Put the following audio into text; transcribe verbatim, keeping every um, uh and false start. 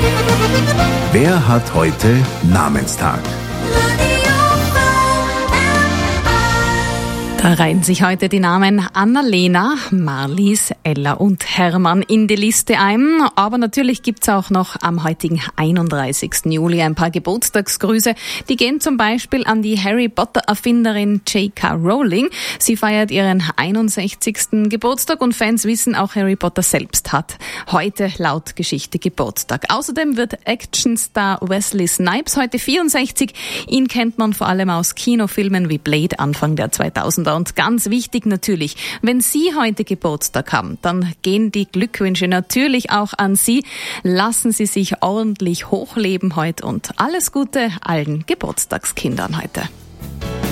Wer hat heute Namenstag? Da reihen sich heute die Namen Annalena, Marlies, Ella und Hermann in die Liste ein. Aber natürlich gibt's auch noch am heutigen einunddreißigsten Juli ein paar Geburtstagsgrüße. Die gehen zum Beispiel an die Harry Potter-Erfinderin J K Rowling. Sie feiert ihren einundsechzigsten Geburtstag und Fans wissen, auch Harry Potter selbst hat heute laut Geschichte Geburtstag. Außerdem wird Actionstar Wesley Snipes heute vierundsechzig. Ihn kennt man vor allem aus Kinofilmen wie Blade Anfang der zweitausender. Und ganz wichtig natürlich, wenn Sie heute Geburtstag haben, dann gehen die Glückwünsche natürlich auch an Sie. Lassen Sie sich ordentlich hochleben heute und alles Gute allen Geburtstagskindern heute.